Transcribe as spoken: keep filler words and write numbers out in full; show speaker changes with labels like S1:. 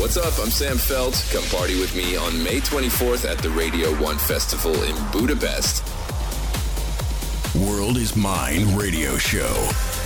S1: What's up? I'm Sam Feld. Come party with me on May twenty-fourth at the Radio one Festival in Budapest.
S2: World is Mine radio show.